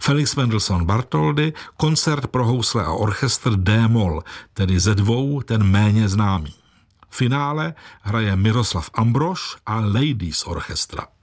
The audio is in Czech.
Felix Mendelssohn Bartholdy, koncert pro housle a orchestr D-moll, tedy ze dvou ten méně známý. V finále hraje Miroslav Ambrož a Ladies Orchestra.